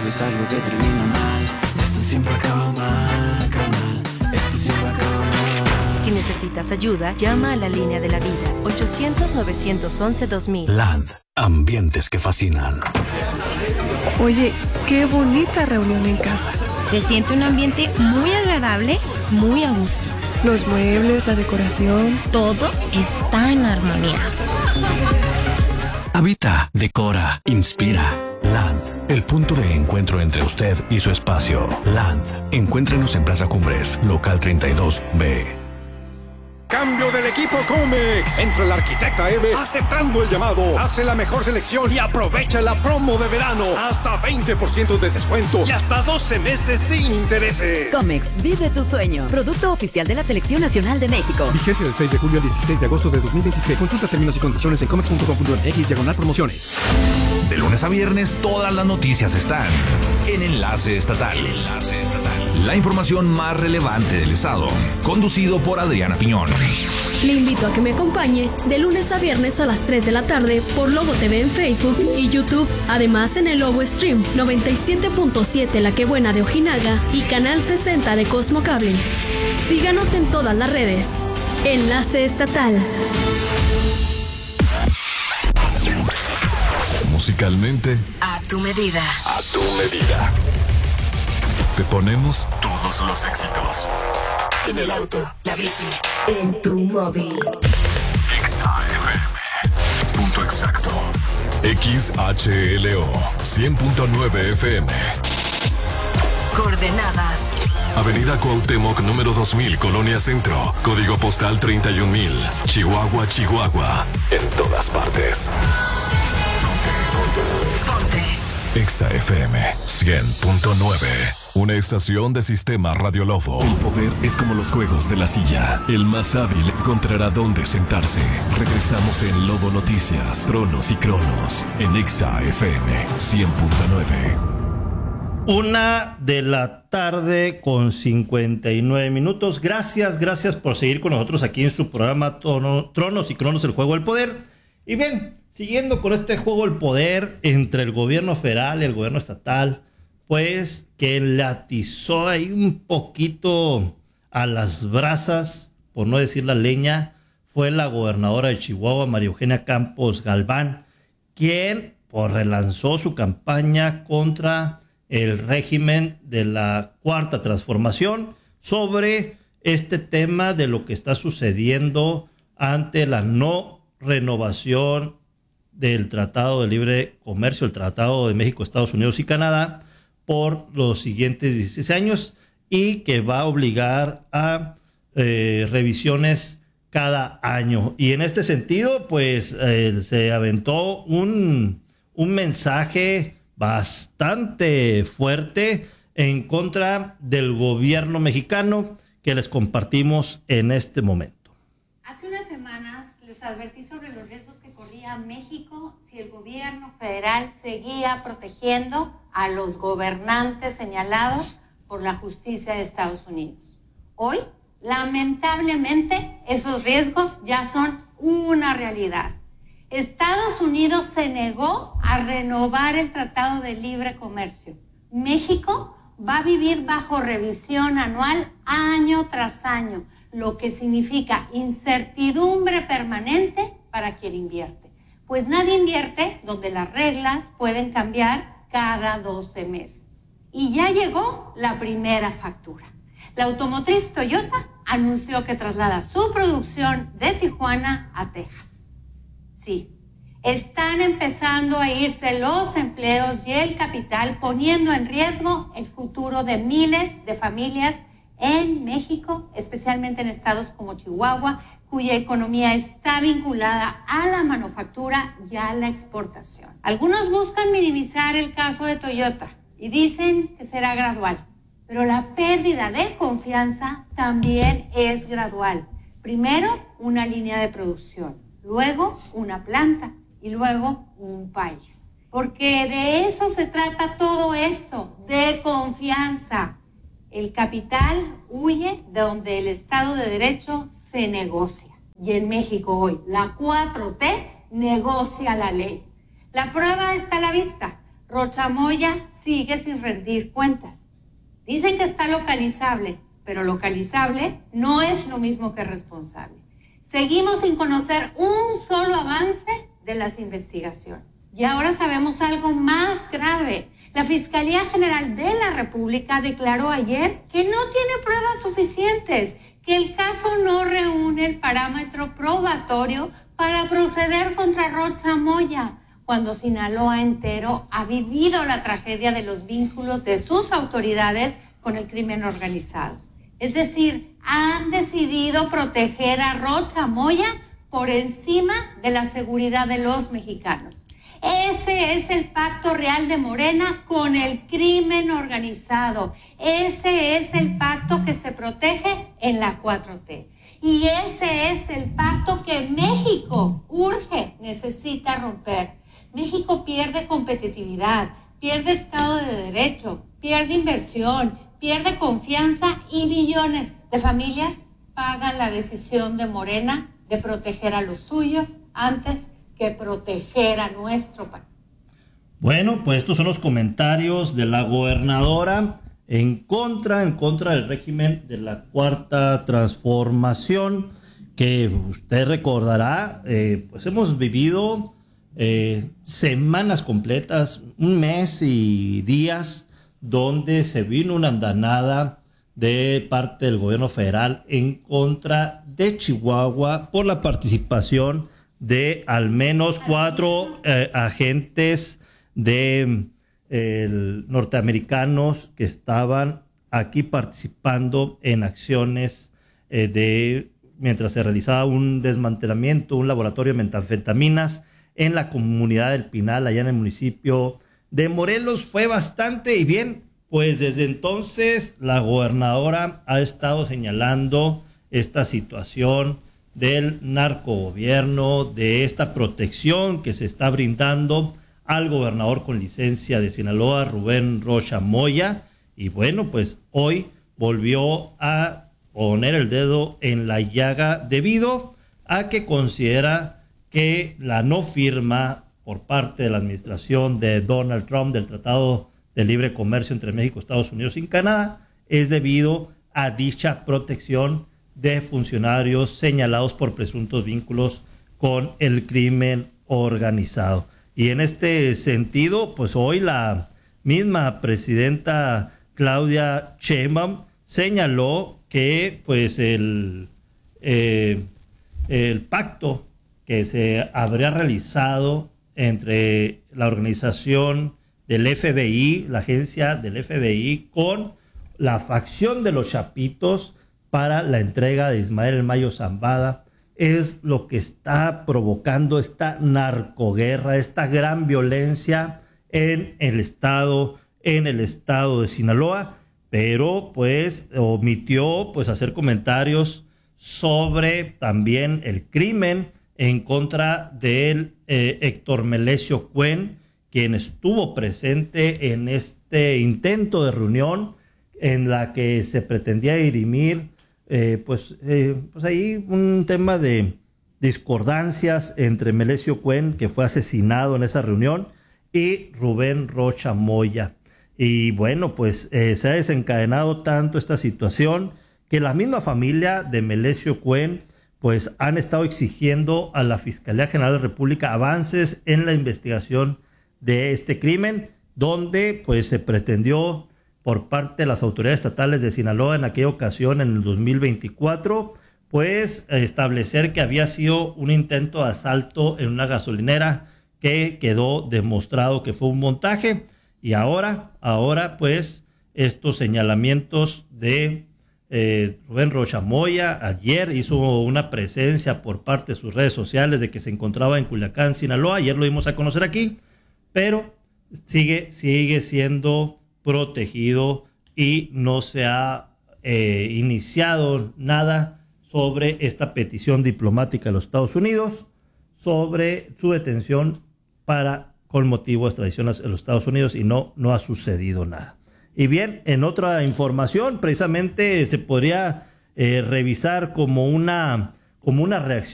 es algo que termina mal. Esto siempre acaba mal, carnal. Esto siempre acaba mal. Si necesitas ayuda, llama a la línea de la vida. 800-911-2000. Land. Ambientes que fascinan. Oye, qué bonita reunión en casa. Se siente un ambiente muy agradable, muy a gusto. Los muebles, la decoración. Todo está en armonía. Habita, decora, inspira. Land, el punto de encuentro entre usted y su espacio. Land, encuéntrenos en Plaza Cumbres, local 32B. Cambio del equipo Comex. Entra el arquitecta Eve aceptando el llamado. Hace la mejor selección y aprovecha la promo de verano. Hasta 20% de descuento y hasta 12 meses sin intereses. Comex, vive tu sueño. Producto oficial de la Selección Nacional de México. Vigencia del 6 de julio al 16 de agosto de 2026. Consulta términos y condiciones en comex.com.mx/promociones. De lunes a viernes, todas las noticias están en Enlace Estatal. La información más relevante del estado, conducido por Adriana Piñón. Le invito a que me acompañe de lunes a viernes a las 3 de la tarde por Lobo TV en Facebook y YouTube. Además en el Lobo Stream 97.7 La Que Buena de Ojinaga y Canal 60 de Cosmo Cable. Síganos en todas las redes. Enlace Estatal. Musicalmente, A tu medida. a tu medida. Te ponemos todos los éxitos. En el auto, la bici, en tu móvil. XAFM. Punto exacto. XHLO 100.9 FM. Coordenadas. Avenida Cuauhtémoc, número 2000, Colonia Centro. Código postal 31000. Chihuahua, Chihuahua. En todas partes. Ponte. XAFM 100.9. Una estación de Sistema Radio Lobo. El poder es como los juegos de la silla. El más hábil encontrará dónde sentarse. Regresamos en Lobo Noticias, Tronos y Cronos. En XAFM 100.9. 1:00 con 59 minutos. Gracias por seguir con nosotros aquí en su programa Tronos y Cronos, el juego del poder. Y bien, siguiendo con este juego del poder entre el gobierno federal y el gobierno estatal, pues que le atizó ahí un poquito a las brasas, por no decir la leña, fue la gobernadora de Chihuahua, María Eugenia Campos Galván, quien pues relanzó su campaña contra el régimen de la Cuarta Transformación sobre este tema de lo que está sucediendo ante la no renovación del Tratado de Libre Comercio, el Tratado de México, Estados Unidos y Canadá, por los siguientes 16 años y que va a obligar a revisiones cada año. Y en este sentido, pues se aventó un mensaje bastante fuerte en contra del gobierno mexicano que les compartimos en este momento. Hace unas semanas les advertí sobre los riesgos que corría México si el gobierno federal seguía protegiendo a los gobernantes señalados por la justicia de Estados Unidos. Hoy, lamentablemente, esos riesgos ya son una realidad. Estados Unidos se negó a renovar el Tratado de Libre Comercio. México va a vivir bajo revisión anual año tras año, lo que significa incertidumbre permanente para quien invierte. Pues nadie invierte donde las reglas pueden cambiar cada 12 meses. Y ya llegó la primera factura. La automotriz Toyota anunció que traslada su producción de Tijuana a Texas. Sí, están empezando a irse los empleos y el capital, poniendo en riesgo el futuro de miles de familias en México, especialmente en estados como Chihuahua, cuya economía está vinculada a la manufactura y a la exportación. Algunos buscan minimizar el caso de Toyota y dicen que será gradual, pero la pérdida de confianza también es gradual. Primero, una línea de producción, luego una planta y luego un país. Porque de eso se trata todo esto, de confianza. El capital huye de donde el Estado de Derecho se negocia. Y en México hoy, la 4T negocia la ley. La prueba está a la vista. Rocha Moya sigue sin rendir cuentas. Dicen que está localizable, pero localizable no es lo mismo que responsable. Seguimos sin conocer un solo avance de las investigaciones. Y ahora sabemos algo más grave. La Fiscalía General de la República declaró ayer que no tiene pruebas suficientes, que el caso no reúne el parámetro probatorio para proceder contra Rocha Moya, cuando Sinaloa entero ha vivido la tragedia de los vínculos de sus autoridades con el crimen organizado. Es decir, han decidido proteger a Rocha Moya por encima de la seguridad de los mexicanos. Ese es el pacto real de Morena con el crimen organizado. Ese es el pacto que se protege en la 4T. Y ese es el pacto que México urge, necesita romper. México pierde competitividad, pierde Estado de Derecho, pierde inversión, pierde confianza y millones de familias pagan la decisión de Morena de proteger a los suyos antes que proteger a nuestro país. Bueno, pues estos son los comentarios de la gobernadora en contra del régimen de la Cuarta Transformación, que usted recordará, pues hemos vivido semanas completas, un mes y días, donde se vino una andanada de parte del gobierno federal en contra de Chihuahua por la participación de al menos 4 agentes norteamericanos que estaban aquí participando en acciones mientras se realizaba un desmantelamiento, un laboratorio de metanfetaminas en la comunidad del Pinal, allá en el municipio de Morelos. Fue bastante, y bien, pues desde entonces la gobernadora ha estado señalando esta situación del narcogobierno, de esta protección que se está brindando al gobernador con licencia de Sinaloa, Rubén Rocha Moya. Y bueno, pues hoy volvió a poner el dedo en la llaga debido a que considera que la no firma por parte de la administración de Donald Trump del Tratado de Libre Comercio entre México, Estados Unidos y Canadá es debido a dicha protección de funcionarios señalados por presuntos vínculos con el crimen organizado. Y en este sentido, pues hoy la misma presidenta Claudia Sheinbaum señaló que pues el pacto que se habría realizado entre la organización del FBI, la agencia del FBI, con la facción de los Chapitos para la entrega de Ismael El Mayo Zambada, es lo que está provocando esta narcoguerra, esta gran violencia en el estado de Sinaloa, pero pues omitió pues hacer comentarios sobre también el crimen en contra del Héctor Melesio Cuen, quien estuvo presente en este intento de reunión en la que se pretendía dirimir pues ahí un tema de discordancias entre Melesio Cuen, que fue asesinado en esa reunión, y Rubén Rocha Moya. Y bueno, pues se ha desencadenado tanto esta situación que la misma familia de Melesio Cuen pues han estado exigiendo a la Fiscalía General de la República avances en la investigación de este crimen, donde pues se pretendió por parte de las autoridades estatales de Sinaloa en aquella ocasión, en el 2024, pues establecer que había sido un intento de asalto en una gasolinera que quedó demostrado que fue un montaje. Y ahora pues estos señalamientos de Rubén Rocha Moya, ayer hizo una presencia por parte de sus redes sociales de que se encontraba en Culiacán, Sinaloa. Ayer lo dimos a conocer aquí, pero sigue siendo protegido y no se ha iniciado nada sobre esta petición diplomática de los Estados Unidos sobre su detención con motivo de extradición a los Estados Unidos, y no ha sucedido nada. Y bien, en otra información, precisamente se podría revisar como una reacción